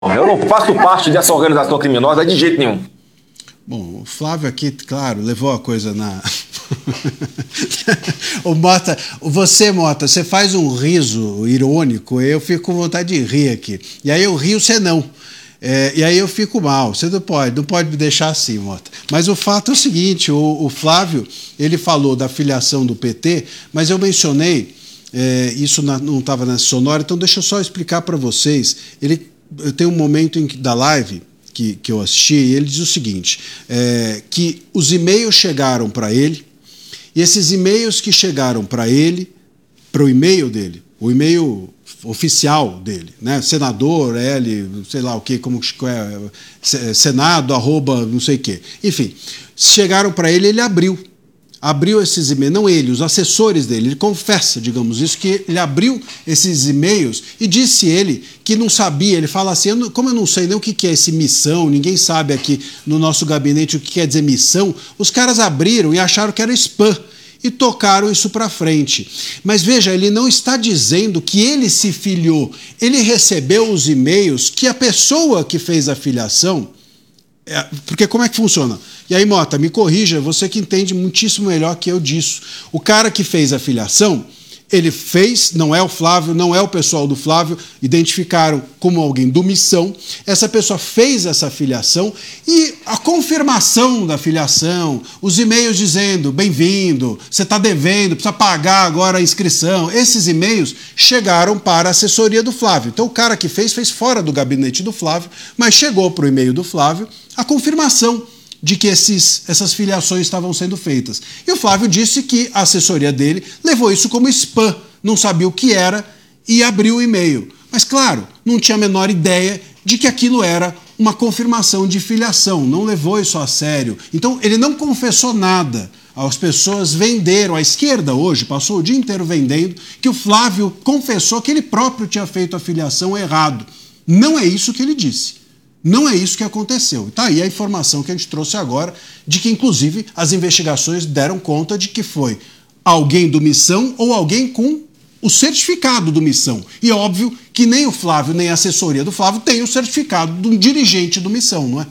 Eu não faço parte dessa organização criminosa de jeito nenhum. Bom, o Flávio aqui, claro, levou a coisa na... O Mota, Mota, você faz um riso irônico, eu fico com vontade de rir aqui. E aí eu rio, você não. E aí eu fico mal. Você não pode me deixar assim, Mota. Mas o fato é o seguinte, o Flávio, ele falou da filiação do PT, mas eu mencionei, isso não estava na sonora, então deixa eu só explicar para vocês. Eu tenho um momento da live que eu assisti, e ele diz o seguinte, que os e-mails chegaram para ele, e esses e-mails que chegaram para ele, para o e-mail dele, o e-mail oficial dele, né? Senador, sei lá o que, como é, Senado, @ não sei o que. Enfim, chegaram para ele, ele abriu esses e-mails, não ele, os assessores dele, ele confessa, digamos isso, que ele abriu esses e-mails e disse ele que não sabia, ele fala assim, como eu não sei nem o que é esse missão, ninguém sabe aqui no nosso gabinete o que quer dizer missão, os caras abriram e acharam que era spam e tocaram isso para frente. Mas veja, ele não está dizendo que ele se filiou, ele recebeu os e-mails que a pessoa que fez a filiação, porque como é que funciona? E aí, Mota, me corrija, você que entende muitíssimo melhor que eu disso. O cara que fez a filiação, ele fez, não é o Flávio, não é o pessoal do Flávio, identificaram como alguém do Missão, essa pessoa fez essa filiação e a confirmação da filiação, os e-mails dizendo, bem-vindo, você está devendo, precisa pagar agora a inscrição, esses e-mails chegaram para a assessoria do Flávio. Então o cara que fez fora do gabinete do Flávio, mas chegou para o e-mail do Flávio a confirmação de que essas filiações estavam sendo feitas. E o Flávio disse que a assessoria dele levou isso como spam, não sabia o que era e abriu o e-mail. Mas, claro, não tinha a menor ideia de que aquilo era uma confirmação de filiação, não levou isso a sério. Então, ele não confessou nada. As pessoas venderam, a esquerda hoje passou o dia inteiro vendendo que o Flávio confessou que ele próprio tinha feito a filiação errado. Não é isso que ele disse. Não é isso que aconteceu. Está aí a informação que a gente trouxe agora, de que, inclusive, as investigações deram conta de que foi alguém do Missão ou alguém com o certificado do Missão. E óbvio que nem o Flávio, nem a assessoria do Flávio tem o certificado de um dirigente do Missão, não é?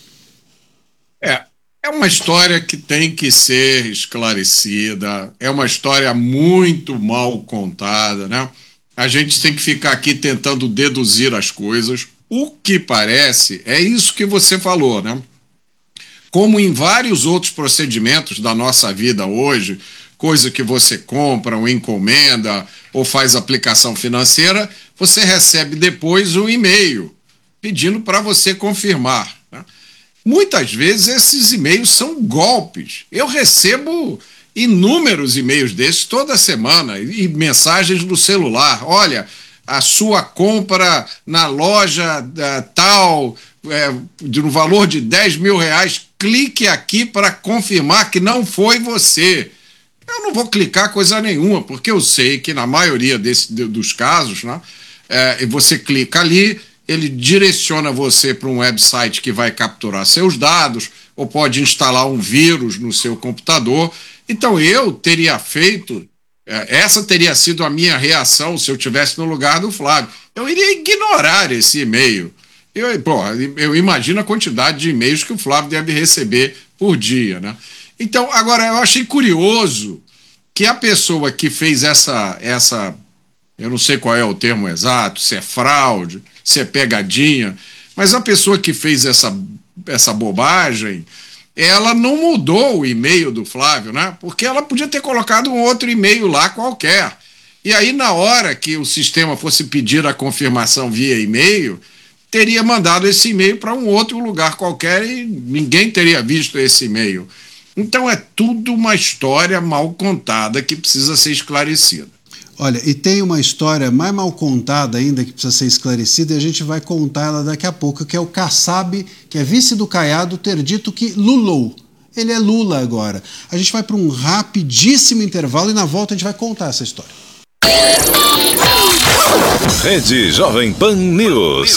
É uma história que tem que ser esclarecida, é uma história muito mal contada, né? A gente tem que ficar aqui tentando deduzir as coisas. O que parece é isso que você falou, né? Como em vários outros procedimentos da nossa vida hoje, coisa que você compra ou encomenda ou faz aplicação financeira, você recebe depois um e-mail pedindo para você confirmar, né? Muitas vezes esses e-mails são golpes. Eu recebo inúmeros e-mails desses toda semana e mensagens no celular. Olha, a sua compra na loja tal, no valor de R$10 mil, clique aqui para confirmar que não foi você. Eu não vou clicar coisa nenhuma, porque eu sei que na maioria dos casos, né, você clica ali, ele direciona você para um website que vai capturar seus dados, ou pode instalar um vírus no seu computador. Então eu teria feito... Essa teria sido a minha reação se eu estivesse no lugar do Flávio. Eu iria ignorar esse e-mail. Eu imagino a quantidade de e-mails que o Flávio deve receber por dia, né? Então, agora, eu achei curioso que a pessoa que fez essa eu não sei qual é o termo exato, se é fraude, se é pegadinha, mas a pessoa que fez essa bobagem, ela não mudou o e-mail do Flávio, né? Porque ela podia ter colocado um outro e-mail lá qualquer. E aí, na hora que o sistema fosse pedir a confirmação via e-mail, teria mandado esse e-mail para um outro lugar qualquer e ninguém teria visto esse e-mail. Então, é tudo uma história mal contada que precisa ser esclarecida. Olha, e tem uma história mais mal contada ainda que precisa ser esclarecida e a gente vai contar ela daqui a pouco, que é o Kassab, que é vice do Caiado, ter dito que lulou. Ele é Lula agora. A gente vai para um rapidíssimo intervalo e na volta a gente vai contar essa história. Rede Jovem Pan News.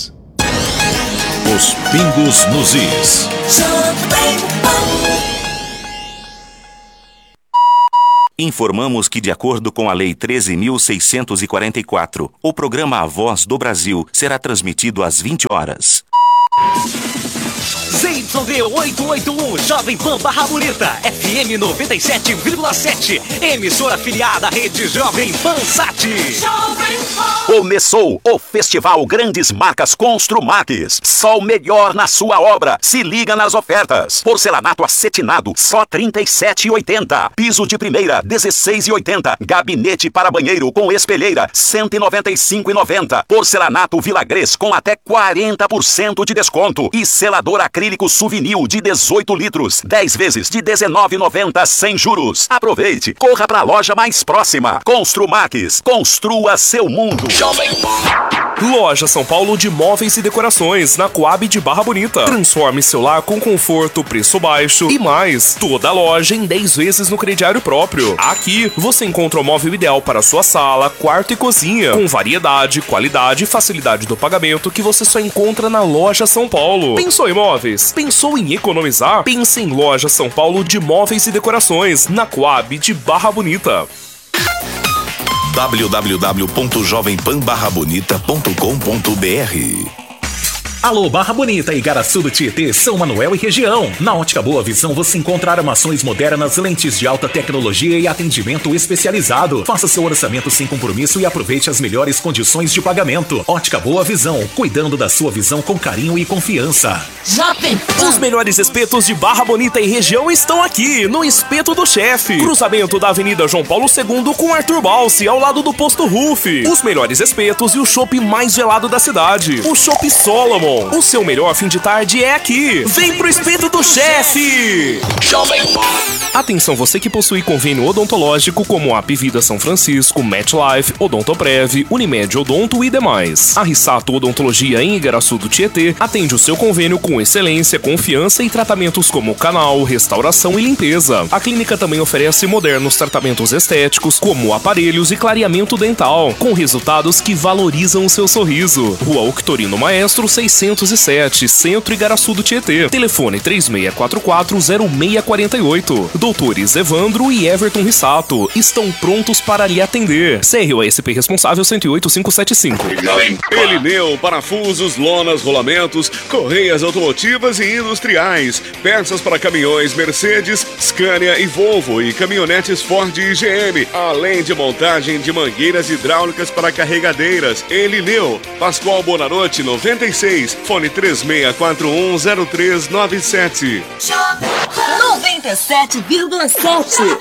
Os pingos nos is. Informamos que, de acordo com a Lei 13.644, o programa A Voz do Brasil será transmitido às 20 horas. ZYD 881, Jovem Pan Barra Bonita, FM 97,7, emissora afiliada à rede Jovem Pan Sat. Começou o Festival Grandes Marcas Construmax. Só o melhor na sua obra. Se liga nas ofertas. Porcelanato acetinado, só R$ 37,80. Piso de primeira, R$ 16,80. Gabinete para banheiro com espelheira, R$ 195,90. Porcelanato Vilagrês com até 40% de desconto. E selador acrílico Souvenir de 18 litros. 10 vezes de R$ 19,90 sem juros. Aproveite. Corra para a loja mais próxima. Construmax. Construa seu mundo. Loja São Paulo de Móveis e Decorações, na Coab de Barra Bonita. Transforme seu lar com conforto, preço baixo e mais. Toda a loja em 10 vezes no crediário próprio. Aqui você encontra o móvel ideal para sua sala, quarto e cozinha, com variedade, qualidade e facilidade do pagamento que você só encontra na Loja São Paulo. Pensou em móveis? Pensou em economizar? Pense em Loja São Paulo de Móveis e Decorações, na Coab de Barra Bonita. www.jovempanbarrabonita.com.br. Alô, Barra Bonita, Igaraçu do Tietê, São Manuel e região. Na Ótica Boa Visão você encontra armações modernas, lentes de alta tecnologia e atendimento especializado. Faça seu orçamento sem compromisso e aproveite as melhores condições de pagamento. Ótica Boa Visão, cuidando da sua visão com carinho e confiança. Os melhores espetos de Barra Bonita e região estão aqui, no Espeto do Chefe. Cruzamento da Avenida João Paulo II com Arthur Balsi, ao lado do Posto Ruf. Os melhores espetos e o chopp mais gelado da cidade. O Chopp Solomon. O seu melhor fim de tarde é aqui. Vem pro Espeto do Chefe! Atenção, você que possui convênio odontológico como a Apivida São Francisco, MetLife, Odontoprev, Unimed Odonto e demais. A Rissato Odontologia em Igaraçu do Tietê atende o seu convênio com excelência, confiança e tratamentos como canal, restauração e limpeza. A clínica também oferece modernos tratamentos estéticos como aparelhos e clareamento dental, com resultados que valorizam o seu sorriso. Rua Octorino Maestro 607, Centro Igaraçu do Tietê. Telefone 3644-0648. Doutores Evandro e Everton Rissato estão prontos para lhe atender. CROSP responsável 108575. Elineu, parafusos, lonas, rolamentos, correias automotivas e industriais, peças para caminhões Mercedes, Scania e Volvo e caminhonetes Ford e GM, além de montagem de mangueiras hidráulicas para carregadeiras. Elineu, Pascoal Bonarotti 96, fone 36410397. 97,7.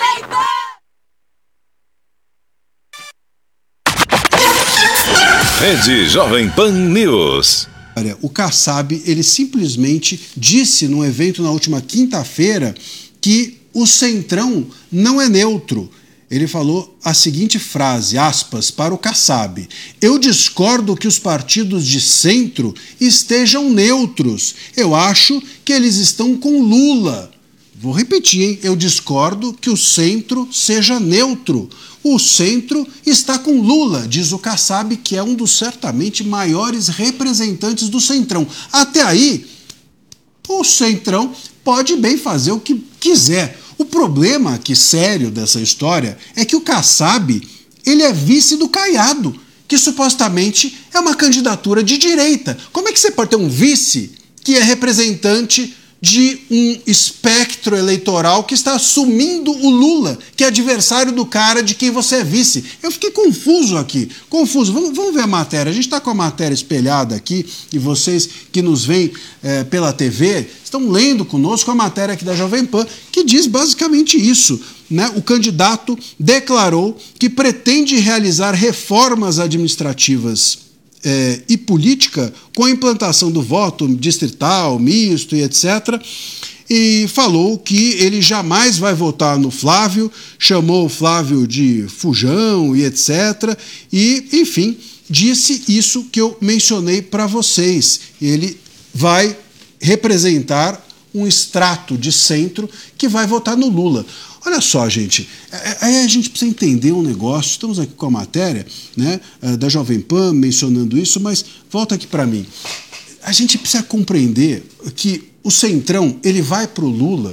Rede Jovem Pan News. Olha, o Kassab, ele simplesmente disse num evento na última quinta-feira que o Centrão não é neutro. Ele falou a seguinte frase, aspas, para o Kassab: eu discordo que os partidos de centro estejam neutros. Eu acho que eles estão com Lula. Vou repetir, hein? Eu discordo que o centro seja neutro. O centro está com Lula, diz o Kassab, que é um dos certamente maiores representantes do Centrão. Até aí, o Centrão pode bem fazer o que quiser. O problema aqui sério dessa história é que o Kassab, ele é vice do Caiado, que supostamente é uma candidatura de direita. Como é que você pode ter um vice que é representante de um espectro eleitoral que está assumindo o Lula, que é adversário do cara de quem você é vice? Eu fiquei confuso aqui, confuso. Vamos ver a matéria. A gente está com a matéria espelhada aqui e vocês que nos veem pela TV estão lendo conosco a matéria aqui da Jovem Pan, que diz basicamente isso, né? O candidato declarou que pretende realizar reformas administrativas e política com a implantação do voto distrital, misto e etc. E falou que ele jamais vai votar no Flávio, chamou o Flávio de fujão e etc. E, enfim, disse isso que eu mencionei para vocês. Ele vai representar um extrato de centro que vai votar no Lula. Olha só, gente, aí a gente precisa entender um negócio. Estamos aqui com a matéria, né, da Jovem Pan mencionando isso, mas volta aqui para mim. A gente precisa compreender que o Centrão, ele vai para o Lula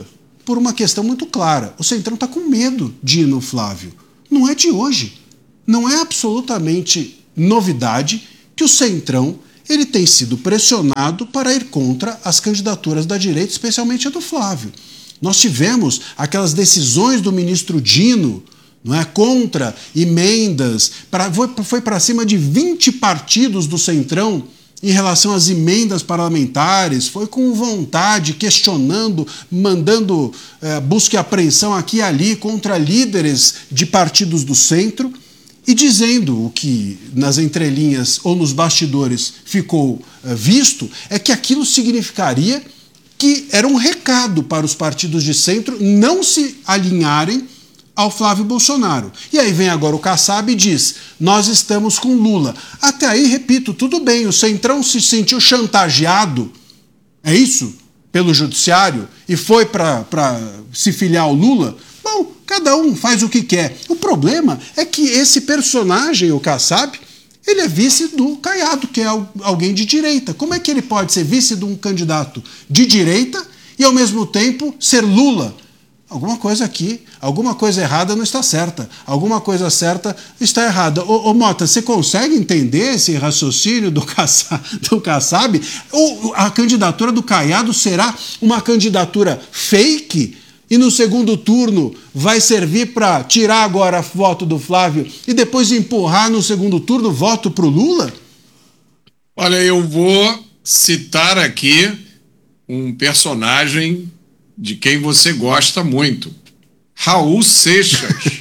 por uma questão muito clara. O Centrão está com medo de ir no Flávio. Não é de hoje. Não é absolutamente novidade que o Centrão ele tem sido pressionado para ir contra as candidaturas da direita, especialmente a do Flávio. Nós tivemos aquelas decisões do ministro Dino, não é, contra emendas, foi para cima de 20 partidos do Centrão em relação às emendas parlamentares, foi com vontade, questionando, mandando busca e apreensão aqui e ali contra líderes de partidos do centro e dizendo o que nas entrelinhas ou nos bastidores ficou visto, é que aquilo significaria que era um recado para os partidos de centro não se alinharem ao Flávio Bolsonaro. E aí vem agora o Kassab e diz, nós estamos com Lula. Até aí, repito, tudo bem, o Centrão se sentiu chantageado, é isso? Pelo judiciário, e foi para se filiar ao Lula. Bom, cada um faz o que quer. O problema é que esse personagem, o Kassab, ele é vice do Caiado, que é alguém de direita. Como é que ele pode ser vice de um candidato de direita e, ao mesmo tempo, ser Lula? Alguma coisa aqui, alguma coisa errada não está certa. Alguma coisa certa está errada. Ô Mota, você consegue entender esse raciocínio do Kassab? Ou a candidatura do Caiado será uma candidatura fake? E no segundo turno vai servir para tirar agora a voto do Flávio e depois empurrar no segundo turno voto para o Lula? Olha, eu vou citar aqui um personagem de quem você gosta muito, Raul Seixas.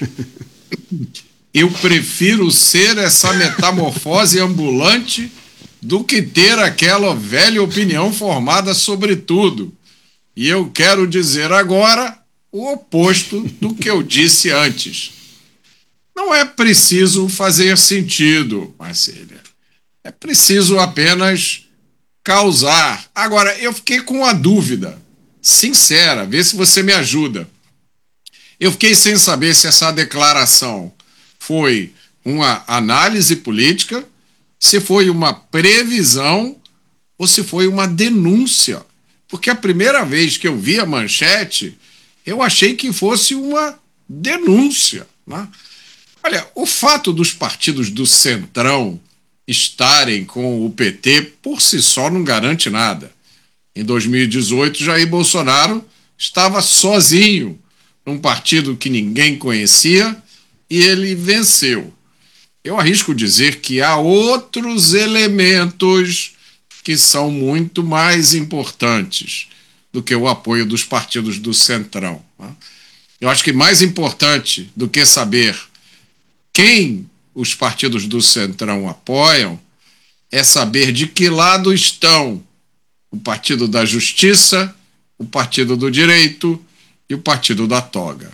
Eu prefiro ser essa metamorfose ambulante do que ter aquela velha opinião formada sobre tudo. E eu quero dizer agora o oposto do que eu disse antes. Não é preciso fazer sentido, Marcília. É preciso apenas causar. Agora, eu fiquei com uma dúvida sincera, vê se você me ajuda. Eu fiquei sem saber se essa declaração foi uma análise política, se foi uma previsão ou se foi uma denúncia. Porque a primeira vez que eu vi a manchete, eu achei que fosse uma denúncia, né? Olha, o fato dos partidos do Centrão estarem com o PT por si só não garante nada. Em 2018, Jair Bolsonaro estava sozinho num partido que ninguém conhecia e ele venceu. Eu arrisco dizer que há outros elementos que são muito mais importantes do que o apoio dos partidos do Centrão. Eu acho que mais importante do que saber quem os partidos do Centrão apoiam é saber de que lado estão o Partido da Justiça, o Partido do Direito e o Partido da Toga.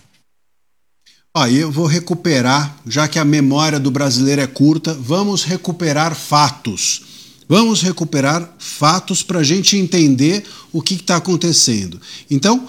Aí eu vou recuperar, já que a memória do brasileiro é curta, vamos recuperar fatos. Vamos recuperar fatos para a gente entender o que está acontecendo. Então,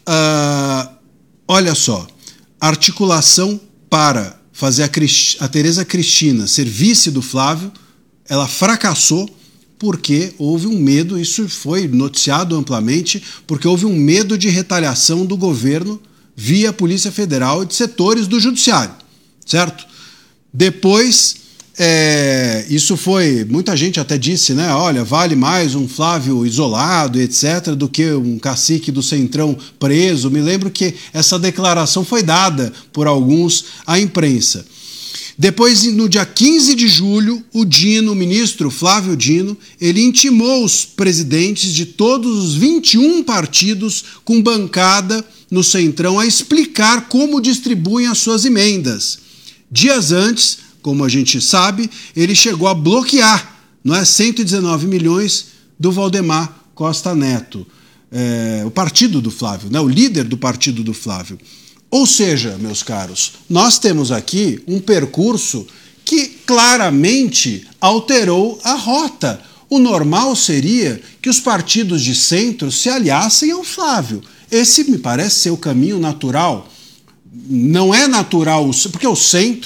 olha só, a articulação para fazer a Tereza Cristina ser vice do Flávio, ela fracassou porque houve um medo, isso foi noticiado amplamente, porque houve um medo de retaliação do governo via Polícia Federal e de setores do Judiciário, certo? Depois, isso foi, muita gente até disse, né, olha, vale mais um Flávio isolado, etc., do que um cacique do Centrão preso. Me lembro que essa declaração foi dada por alguns à imprensa. Depois, no dia 15 de julho, o Dino, o ministro Flávio Dino, ele intimou os presidentes de todos os 21 partidos com bancada no Centrão a explicar como distribuem as suas emendas. Dias antes, como a gente sabe, ele chegou a bloquear, não é, 119 milhões do Valdemar Costa Neto, o partido do Flávio, né, o líder do partido do Flávio. Ou seja, meus caros, nós temos aqui um percurso que claramente alterou a rota. O normal seria que os partidos de centro se aliassem ao Flávio. Esse me parece ser o caminho natural. Não é natural, porque o centro,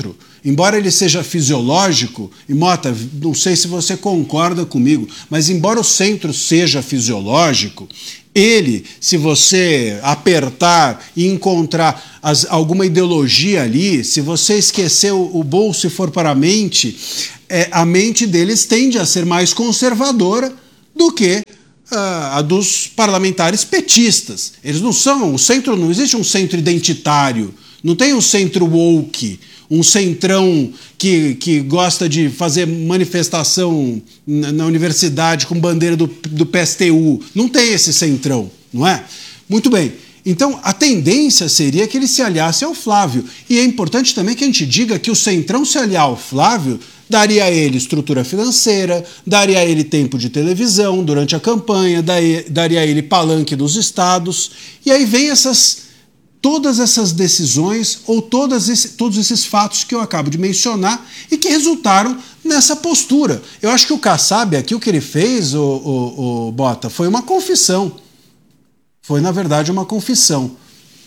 embora ele seja fisiológico, e Mota, não sei se você concorda comigo, mas embora o centro seja fisiológico, ele, se você apertar e encontrar alguma ideologia ali, se você esquecer o bolso e for para a mente deles tende a ser mais conservadora do que a dos parlamentares petistas. Eles não são, não existe um centro identitário, não tem um centro woke, um centrão que gosta de fazer manifestação na universidade com bandeira do PSTU. Não tem esse centrão, não é? Muito bem. Então, a tendência seria que ele se aliasse ao Flávio. E é importante também que a gente diga que o centrão se aliar ao Flávio daria a ele estrutura financeira, daria a ele tempo de televisão durante a campanha, daria a ele palanque dos estados. E aí vem todas essas decisões ou todos esses fatos que eu acabo de mencionar e que resultaram nessa postura. Eu acho que o Kassab aqui, o que ele fez, o Bota, foi uma confissão. Foi, na verdade, uma confissão.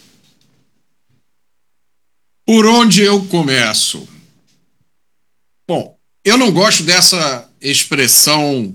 Por onde eu começo? Bom, eu não gosto dessa expressão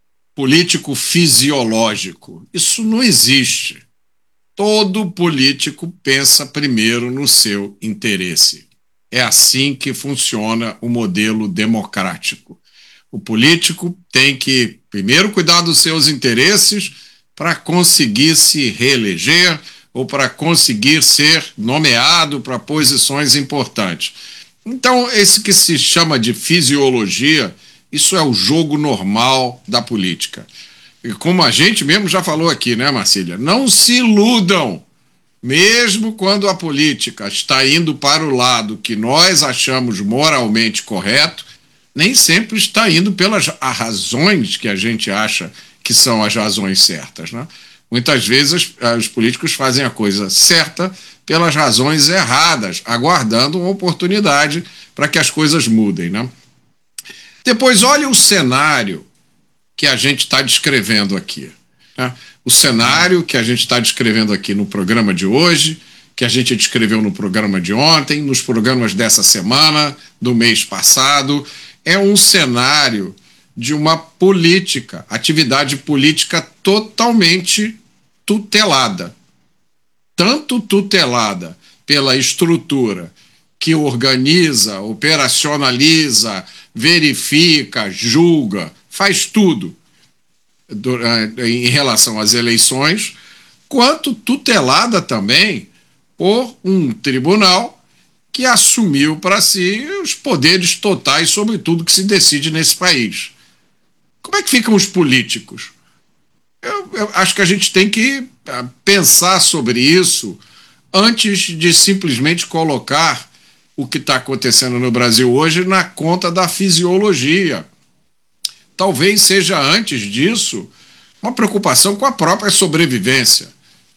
político-fisiológico. Isso não existe. Todo político pensa primeiro no seu interesse. É assim que funciona o modelo democrático. O político tem que primeiro cuidar dos seus interesses para conseguir se reeleger ou para conseguir ser nomeado para posições importantes. Então, esse que se chama de fisiologia, isso é o jogo normal da política. E como a gente mesmo já falou aqui, né, Marcília? Não se iludam, mesmo quando a política está indo para o lado que nós achamos moralmente correto, nem sempre está indo pelas razões que a gente acha que são as razões certas, né? Muitas vezes os políticos fazem a coisa certa pelas razões erradas, aguardando uma oportunidade para que as coisas mudem, né? Depois, olha o cenário que a gente está descrevendo aqui, né? O cenário que a gente está descrevendo aqui no programa de hoje, que a gente descreveu no programa de ontem, nos programas dessa semana, do mês passado, é um cenário de uma política, atividade política totalmente tutelada. Tanto tutelada pela estrutura que organiza, operacionaliza, verifica, julga, faz tudo em relação às eleições, quanto tutelada também por um tribunal que assumiu para si os poderes totais sobre tudo que se decide nesse país. Como é que ficam os políticos? Eu acho que a gente tem que pensar sobre isso antes de simplesmente colocar o que está acontecendo no Brasil hoje na conta da fisiologia. Talvez seja, antes disso, uma preocupação com a própria sobrevivência.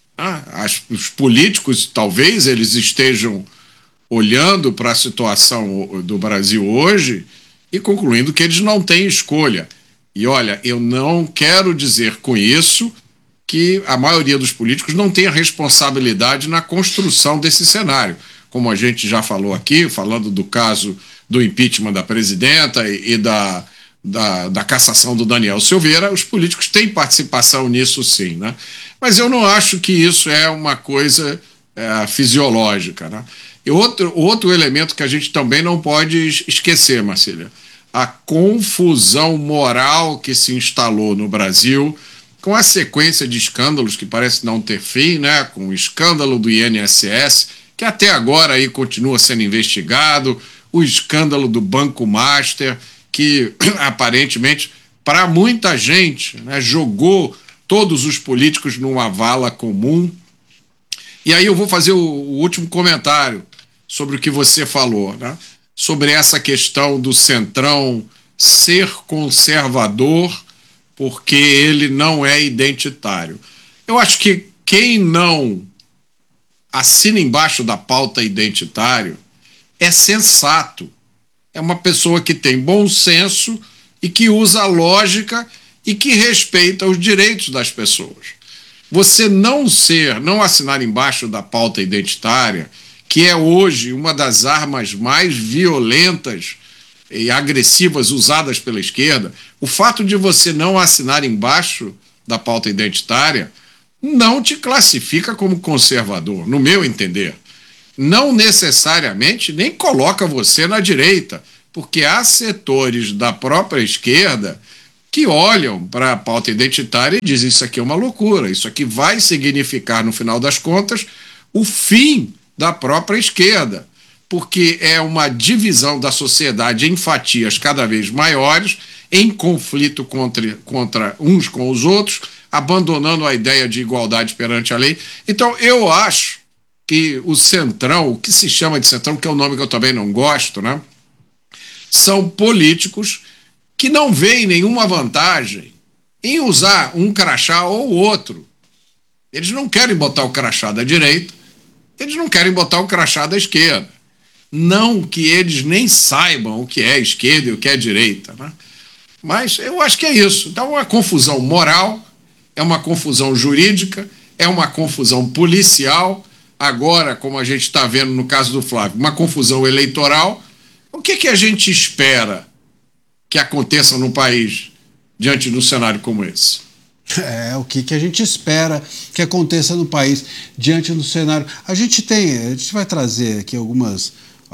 Os políticos, talvez, eles estejam olhando para a situação do Brasil hoje e concluindo que eles não têm escolha. E olha, eu não quero dizer com isso que a maioria dos políticos não tenha responsabilidade na construção desse cenário. Como a gente já falou aqui, falando do caso do impeachment da presidenta e da cassação do Daniel Silveira, os políticos têm participação nisso sim, né? Mas eu não acho que isso é uma coisa fisiológica, né? E outro elemento que a gente também não pode esquecer, Marcília, a confusão moral que se instalou no Brasil com a sequência de escândalos que parece não ter fim, né? Com o escândalo do INSS, que até agora aí continua sendo investigado, o escândalo do Banco Master, que aparentemente, para muita gente, né, jogou todos os políticos numa vala comum. E aí eu vou fazer o último comentário sobre o que você falou, né? Sobre essa questão do Centrão ser conservador porque ele não é identitário. Eu acho que quem não assina embaixo da pauta identitário é sensato. É uma pessoa que tem bom senso e que usa a lógica e que respeita os direitos das pessoas. Você não assinar embaixo da pauta identitária que é hoje uma das armas mais violentas e agressivas usadas pela esquerda, o fato de você não assinar embaixo da pauta identitária não te classifica como conservador, no meu entender. Não necessariamente nem coloca você na direita, porque há setores da própria esquerda que olham para a pauta identitária e dizem: isso aqui é uma loucura, isso aqui vai significar, no final das contas, o fim da própria esquerda, porque é uma divisão da sociedade em fatias cada vez maiores, em conflito contra uns com os outros, abandonando a ideia de igualdade perante a lei. Então, eu acho que o centrão, o que se chama de centrão, que é um nome que eu também não gosto, né, são políticos que não veem nenhuma vantagem em usar um crachá ou outro. Eles não querem botar o crachá da direita, eles não querem botar o crachá da esquerda. Não que eles nem saibam o que é esquerda e o que é direita, né? Mas eu acho que é isso. Então, é uma confusão moral, é uma confusão jurídica, é uma confusão policial. Agora, como a gente está vendo no caso do Flávio, uma confusão eleitoral. O que a gente espera que aconteça no país diante de um cenário como esse? O que a gente espera que aconteça no país diante do cenário. A gente vai trazer aqui algumas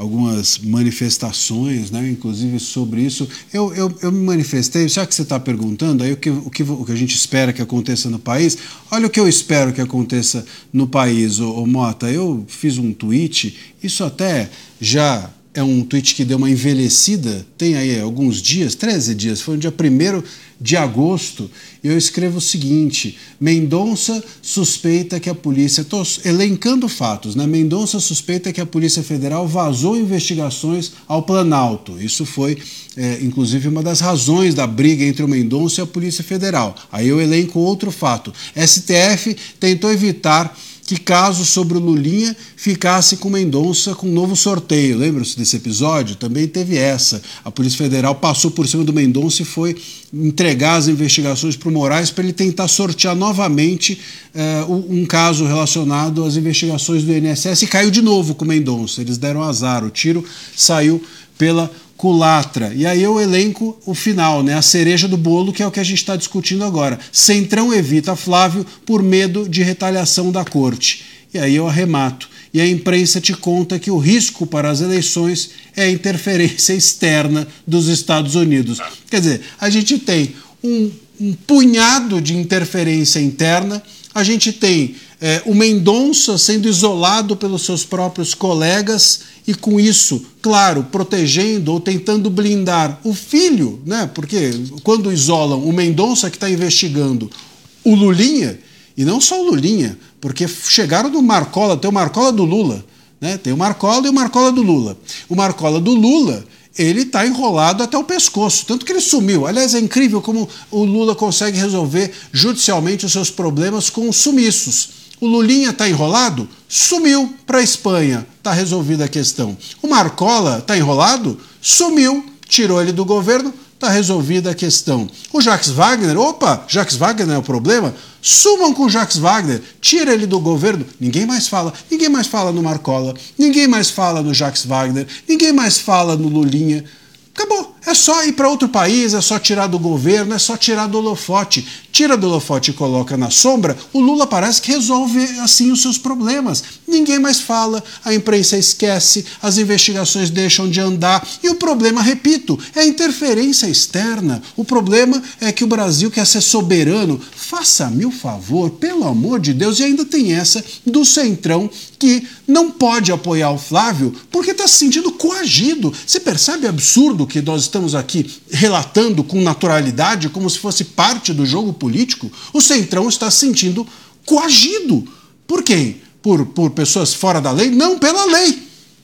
manifestações, né, inclusive sobre isso. Eu me manifestei, já que você está perguntando aí o que a gente espera que aconteça no país. Olha o que eu espero que aconteça no país, ô Mota. Eu fiz um tweet, isso até já é um tweet que deu uma envelhecida, tem aí alguns dias, 13 dias, foi no dia 1º de agosto, e eu escrevo o seguinte: Mendonça suspeita que a polícia, estou elencando fatos, né? Mendonça suspeita que a Polícia Federal vazou investigações ao Planalto. Isso foi, inclusive, uma das razões da briga entre o Mendonça e a Polícia Federal. Aí eu elenco outro fato: STF tentou evitar que caso sobre o Lulinha ficasse com Mendonça com um novo sorteio. Lembra-se desse episódio? Também teve essa. A Polícia Federal passou por cima do Mendonça e foi entregar as investigações para o Moraes para ele tentar sortear novamente um caso relacionado às investigações do INSS, e caiu de novo com o Mendonça. Eles deram azar, o tiro saiu pela culatra. E aí eu elenco o final, né? A cereja do bolo, que é o que a gente está discutindo agora. Centrão evita Flávio por medo de retaliação da corte. E aí eu arremato. E a imprensa te conta que o risco para as eleições é a interferência externa dos Estados Unidos. Quer dizer, a gente tem um punhado de interferência interna, a gente tem o Mendonça sendo isolado pelos seus próprios colegas e, com isso, claro, protegendo ou tentando blindar o filho, né? Porque quando isolam o Mendonça, que está investigando o Lulinha, e não só o Lulinha, porque chegaram no Marcola, tem o Marcola do Lula, né? Tem o Marcola e o Marcola do Lula. O Marcola do Lula, ele está enrolado até o pescoço, tanto que ele sumiu. Aliás, é incrível como o Lula consegue resolver judicialmente os seus problemas com os sumiços. O Lulinha está enrolado? Sumiu para a Espanha, está resolvida a questão. O Marcola está enrolado? Sumiu, tirou ele do governo, está resolvida a questão. O Jacques Wagner, Jacques Wagner é o problema? Sumam com o Jacques Wagner, tira ele do governo, ninguém mais fala no Marcola, ninguém mais fala no Jacques Wagner, ninguém mais fala no Lulinha. Acabou, é só ir para outro país, é só tirar do governo, é só tirar do holofote. Tira do holofote e coloca na sombra, o Lula parece que resolve assim os seus problemas. Ninguém mais fala, a imprensa esquece, as investigações deixam de andar. E o problema, repito, é a interferência externa. O problema é que o Brasil quer ser soberano. Faça-me o favor, pelo amor de Deus. E ainda tem essa do Centrão, que não pode apoiar o Flávio porque está se sentindo coagido. Você percebe o absurdo que nós estamos aqui relatando com naturalidade, como se fosse parte do jogo político? O Centrão está se sentindo coagido. Por quem? Por pessoas fora da lei? Não, pela lei.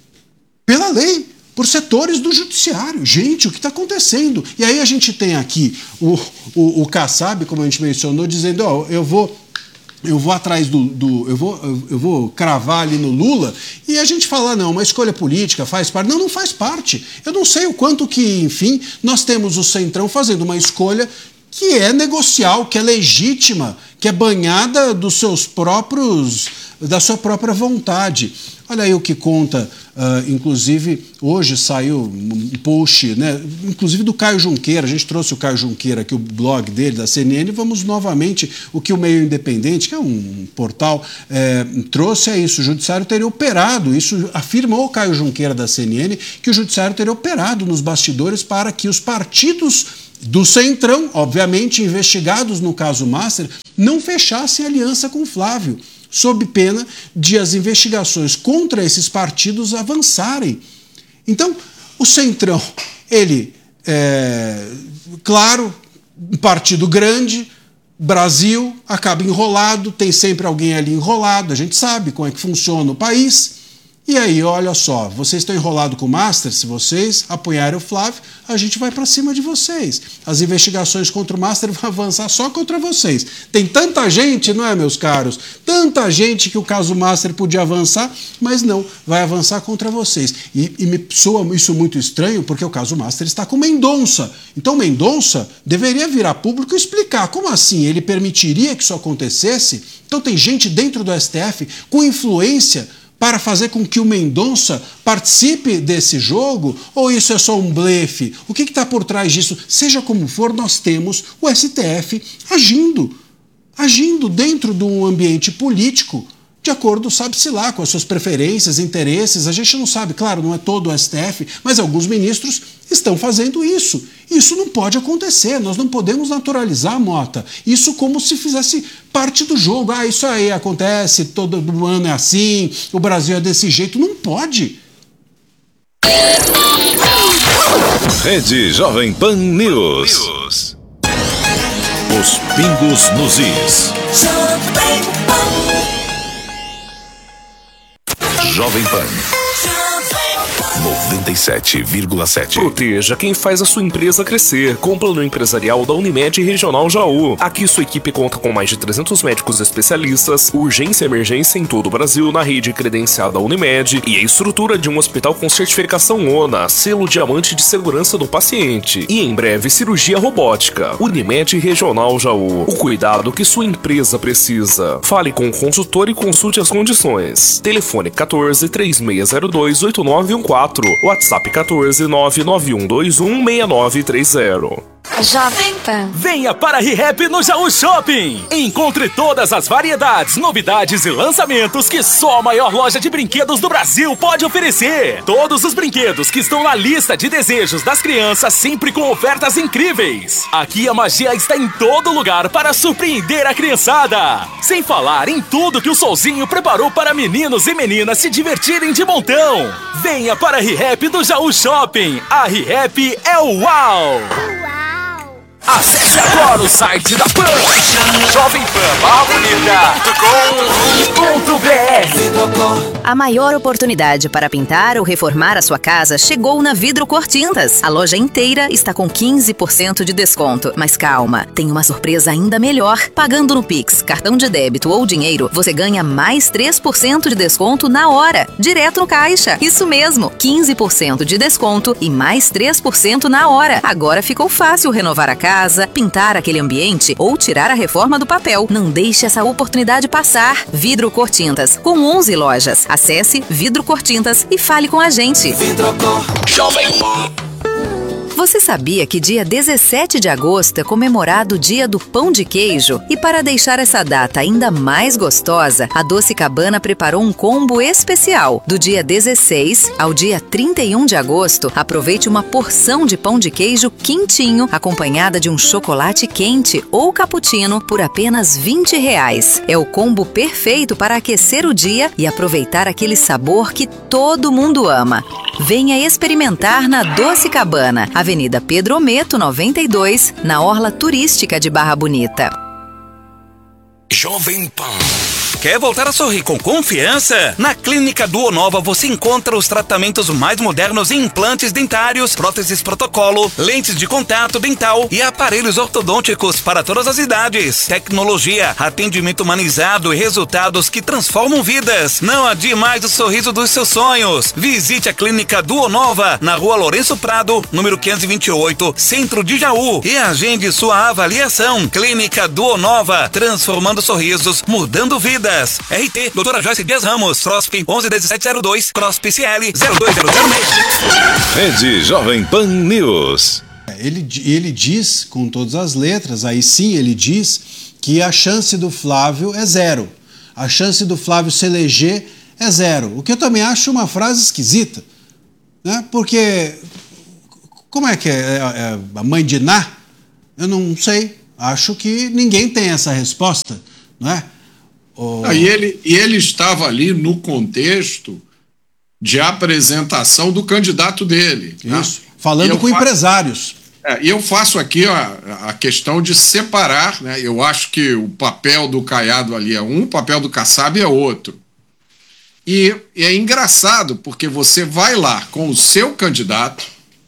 Pela lei. Por setores do judiciário. Gente, o que está acontecendo? E aí a gente tem aqui o Kassab, como a gente mencionou, dizendo: eu vou atrás eu vou cravar ali no Lula, e a gente fala: não, uma escolha política faz parte. Não faz parte. Eu não sei o quanto que, enfim, nós temos o Centrão fazendo uma escolha que é negocial, que é legítima, que é banhada dos seus próprios da sua própria vontade. Olha aí o que conta, inclusive, hoje saiu um post, né, inclusive do Caio Junqueira, a gente trouxe o Caio Junqueira aqui, o blog dele, da CNN, vamos novamente, o que o Meio Independente, que é um portal, trouxe é isso, o Judiciário teria operado, isso afirmou o Caio Junqueira da CNN, que o Judiciário teria operado nos bastidores para que os partidos do Centrão, obviamente investigados no caso Master, não fechassem aliança com Flávio, sob pena de as investigações contra esses partidos avançarem. Então, o Centrão, ele, claro, um partido grande, Brasil, acaba enrolado, tem sempre alguém ali enrolado, a gente sabe como é que funciona o país. E aí, olha só, vocês estão enrolados com o Master, se vocês apoiarem o Flávio, a gente vai para cima de vocês. As investigações contra o Master vão avançar só contra vocês. Tem tanta gente, não é, meus caros? Tanta gente que o caso Master podia avançar, mas não, vai avançar contra vocês. E me soa isso muito estranho, porque o caso Master está com Mendonça. Então Mendonça deveria vir a público e explicar como assim ele permitiria que isso acontecesse. Então tem gente dentro do STF com influência para fazer com que o Mendonça participe desse jogo? Ou isso é só um blefe? O que está por trás disso? Seja como for, nós temos o STF agindo dentro de um ambiente político, de acordo, sabe-se lá, com as suas preferências, interesses. A gente não sabe, claro, não é todo o STF, mas alguns ministros estão fazendo isso. Isso não pode acontecer, nós não podemos naturalizar, Mota, isso como se fizesse parte do jogo. Ah, isso aí acontece, todo ano é assim, o Brasil é desse jeito. Não pode. Rede Jovem Pan News. Os pingos nos is. Jovem Pan 97,7. Proteja quem faz a sua empresa crescer com o plano empresarial da Unimed Regional Jaú. Aqui sua equipe conta com mais de 300 médicos especialistas, urgência e emergência em todo o Brasil na rede credenciada Unimed e a estrutura de um hospital com certificação ONA, selo diamante de segurança do paciente. E em breve, cirurgia robótica. Unimed Regional Jaú. O cuidado que sua empresa precisa. Fale com o consultor e consulte as condições. Telefone 14 3602 8914. WhatsApp 14 99121 6930. Jovem Pan. Venha para a ReHap no Jaú Shopping. Encontre todas as variedades, novidades e lançamentos que só a maior loja de brinquedos do Brasil pode oferecer. Todos os brinquedos que estão na lista de desejos das crianças, sempre com ofertas incríveis. Aqui a magia está em todo lugar para surpreender a criançada. Sem falar em tudo que o Solzinho preparou para meninos e meninas se divertirem de montão. Venha para a ReHap do Jaú Shopping. A ReHap é o UAU! Acesse agora o site da PAN, jovempan.com.br. A maior oportunidade para pintar ou reformar a sua casa chegou na Vidro Cor Tintas. A loja inteira está com 15% de desconto. Mas calma, tem uma surpresa ainda melhor. Pagando no Pix, cartão de débito ou dinheiro, você ganha mais 3% de desconto na hora, direto no caixa. Isso mesmo, 15% de desconto e mais 3% na hora. Agora ficou fácil renovar a casa, pintar aquele ambiente ou tirar a reforma do papel. Não deixe essa oportunidade passar. Vidro Cor Tintas, com 11 lojas. Acesse Vidro Cor Tintas e fale com a gente. Vidro Cor Jovem. Você sabia que dia 17 de agosto é comemorado o Dia do Pão de Queijo? E para deixar essa data ainda mais gostosa, a Doce Cabana preparou um combo especial. Do dia 16 ao dia 31 de agosto, aproveite uma porção de pão de queijo quentinho, acompanhada de um chocolate quente ou cappuccino por apenas R$20. É o combo perfeito para aquecer o dia e aproveitar aquele sabor que todo mundo ama. Venha experimentar na Doce Cabana, Avenida Pedro Ometo, 92, na Orla Turística de Barra Bonita. Jovem Pan. Quer voltar a sorrir com confiança? Na Clínica Duonova você encontra os tratamentos mais modernos em implantes dentários, próteses protocolo, lentes de contato dental e aparelhos ortodônticos para todas as idades. Tecnologia, atendimento humanizado e resultados que transformam vidas. Não adie mais o sorriso dos seus sonhos. Visite a Clínica Duonova na Rua Lourenço Prado, número 528, Centro de Jaú, e agende sua avaliação. Clínica Duonova, transformando sorrisos, mudando vidas. Vendas. RT, Doutora Joyce Dias Ramos, CROSP 111702, CROSP CL 02006. Rede Jovem Pan News. Ele diz, com todas as letras, aí sim ele diz que a chance do Flávio é zero. A chance do Flávio se eleger é zero. O que eu também acho uma frase esquisita, né? Porque, como é que é a mãe de Ná? Eu não sei. Acho que ninguém tem essa resposta, não é? E ele estava ali no contexto de apresentação do candidato dele. Isso, né? falando com empresários. E eu faço aqui a questão de separar, né? Eu acho que o papel do Caiado ali é um, o papel do Kassab é outro. E é engraçado, porque você vai lá com o seu candidato,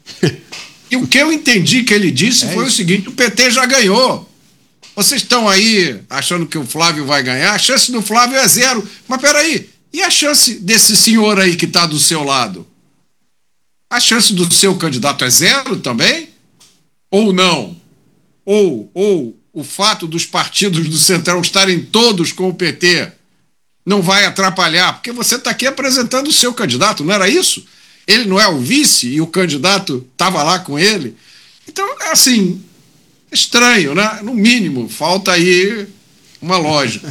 e o que eu entendi que ele disse foi o seguinte: o PT já ganhou. Vocês estão aí achando que o Flávio vai ganhar? A chance do Flávio é zero. Mas peraí, e a chance desse senhor aí que está do seu lado? A chance do seu candidato é zero também? Ou não? Ou o fato dos partidos do Centrão estarem todos com o PT não vai atrapalhar? Porque você está aqui apresentando o seu candidato, não era isso? Ele não é o vice e o candidato estava lá com ele? Então, assim, estranho, né? No mínimo, falta aí uma lógica.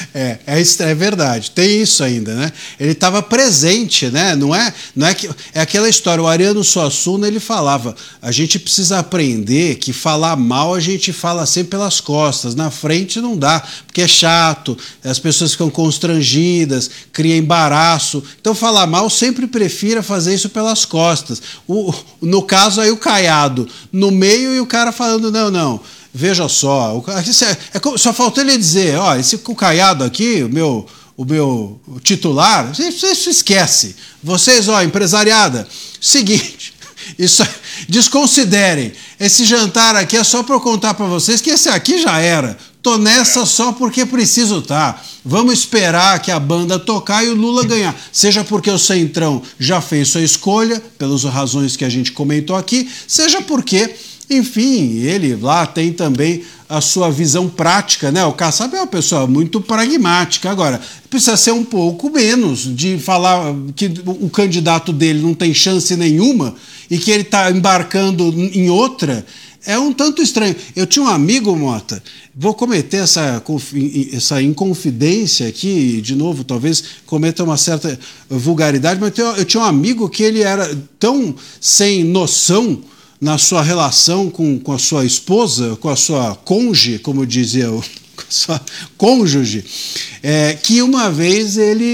É verdade, tem isso ainda, né? Ele estava presente, né? Não é que é aquela história. O Ariano Suassuna, ele falava: a gente precisa aprender que falar mal a gente fala sempre pelas costas, na frente não dá, porque é chato, as pessoas ficam constrangidas, cria embaraço. Então, falar mal, sempre prefira fazer isso pelas costas. No caso aí, o Caiado no meio e o cara falando: não. Veja só, só faltou ele dizer: ó, o Caiado aqui, o meu titular, você esquece. Vocês, ó, empresariada, seguinte, desconsiderem. Esse jantar aqui é só para eu contar para vocês que esse aqui já era. Tô nessa só porque preciso tá. Vamos esperar que a banda tocar e o Lula ganhar. Seja porque o Centrão já fez sua escolha, pelas razões que a gente comentou aqui, seja porque, enfim, ele lá tem também a sua visão prática, né? O Kassab é uma pessoa muito pragmática. Agora, precisa ser um pouco menos de falar que o candidato dele não tem chance nenhuma e que ele está embarcando em outra. É um tanto estranho. Eu tinha um amigo, Mota, vou cometer essa inconfidência aqui, de novo, talvez cometa uma certa vulgaridade, mas eu tinha um amigo que ele era tão sem noção na sua relação com a sua esposa, com a sua cônjuge, como dizia com a sua cônjuge, que uma vez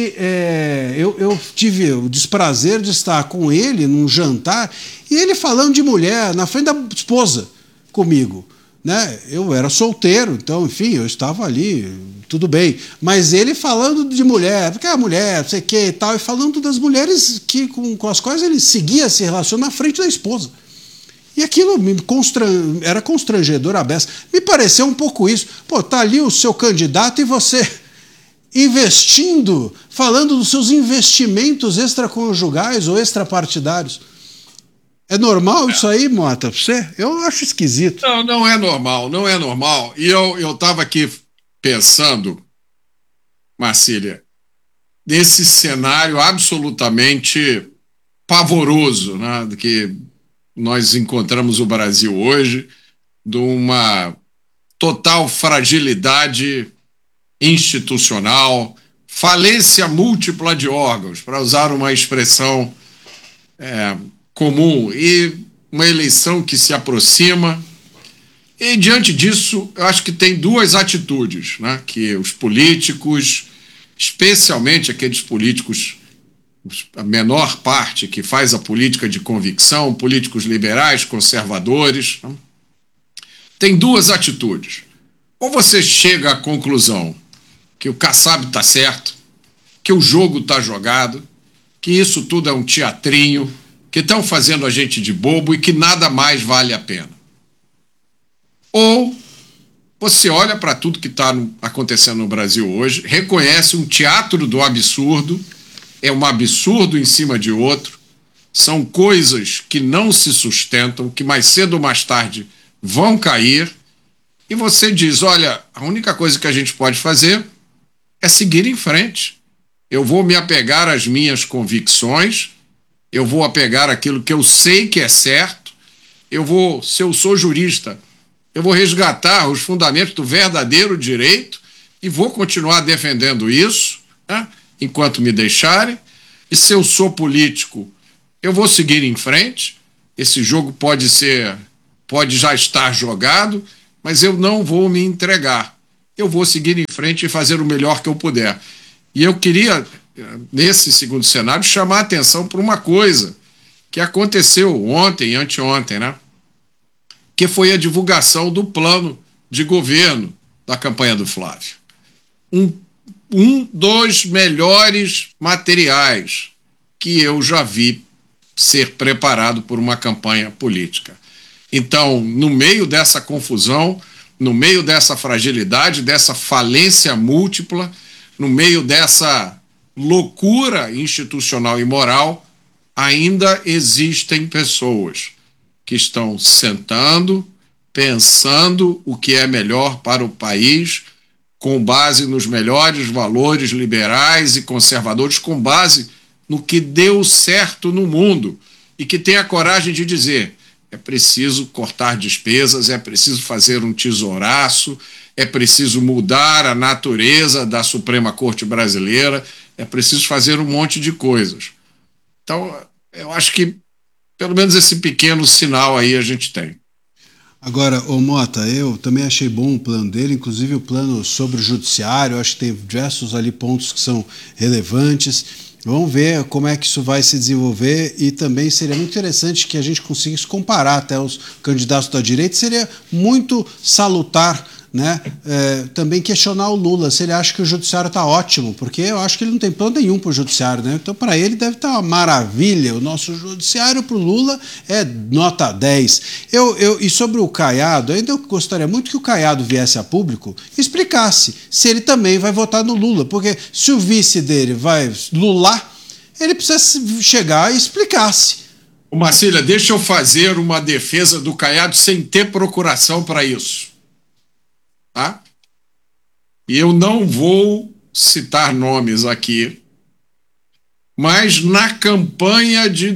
eu tive o desprazer de estar com ele num jantar e ele falando de mulher na frente da esposa comigo, né? Eu era solteiro, então, enfim, eu estava ali, tudo bem, mas ele falando de mulher, porque a mulher, não sei o que e tal, e falando das mulheres com as quais ele seguia se relacionar na frente da esposa. E aquilo era constrangedor à beça. Me pareceu um pouco isso. Pô, tá ali o seu candidato e você investindo, falando dos seus investimentos extraconjugais ou extrapartidários. É normal isso aí, Mota, pra você? Eu acho esquisito. Não é normal, não é normal. E eu estava aqui pensando, Marcília, nesse cenário absolutamente pavoroso, né, que nós encontramos o Brasil hoje, de uma total fragilidade institucional, falência múltipla de órgãos, para usar uma expressão comum, e uma eleição que se aproxima. E, diante disso, eu acho que tem duas atitudes, né, que os políticos, especialmente aqueles políticos, a menor parte que faz a política de convicção, políticos liberais, conservadores, né, tem duas atitudes. Ou você chega à conclusão que o Kassab está certo, que o jogo está jogado, que isso tudo é um teatrinho, que estão fazendo a gente de bobo e que nada mais vale a pena. Ou você olha para tudo que está acontecendo no Brasil hoje, reconhece um teatro do absurdo, é um absurdo em cima de outro, são coisas que não se sustentam, que mais cedo ou mais tarde vão cair, e você diz: olha, a única coisa que a gente pode fazer é seguir em frente. Eu vou me apegar às minhas convicções, eu vou apegar àquilo que eu sei que é certo, se eu sou jurista, eu vou resgatar os fundamentos do verdadeiro direito e vou continuar defendendo isso, né, enquanto me deixarem. E se eu sou político, eu vou seguir em frente. Esse jogo pode já estar jogado, mas eu não vou me entregar. Eu vou seguir em frente e fazer o melhor que eu puder. E eu queria, nesse segundo cenário, chamar a atenção para uma coisa que aconteceu ontem e anteontem, né? Que foi a divulgação do plano de governo da campanha do Flávio. Um dos melhores materiais que eu já vi ser preparado por uma campanha política. Então, no meio dessa confusão, no meio dessa fragilidade, dessa falência múltipla, no meio dessa loucura institucional e moral, ainda existem pessoas que estão sentando, pensando o que é melhor para o país, com base nos melhores valores liberais e conservadores, com base no que deu certo no mundo, e que tem a coragem de dizer: é preciso cortar despesas, é preciso fazer um tesouraço, é preciso mudar a natureza da Suprema Corte Brasileira, é preciso fazer um monte de coisas. Então, eu acho que pelo menos esse pequeno sinal aí a gente tem. Agora, ô Mota, eu também achei bom o plano dele, inclusive o plano sobre o judiciário, eu acho que tem diversos ali pontos que são relevantes. Vamos ver como é que isso vai se desenvolver, e também seria muito interessante que a gente conseguisse comparar até os candidatos da direita. Seria muito salutar, né, também questionar o Lula, se ele acha que o judiciário está ótimo, porque eu acho que ele não tem plano nenhum para o judiciário, né? Então, para ele deve estar uma maravilha. O nosso judiciário, para o Lula, é nota 10. E sobre o Caiado, ainda eu gostaria muito que o Caiado viesse a público e explicasse se ele também vai votar no Lula, porque se o vice dele vai lular, ele precisa chegar e explicar-se. Ô Marcília, deixa eu fazer uma defesa do Caiado sem ter procuração para isso. Tá? E eu não vou citar nomes aqui, mas na campanha de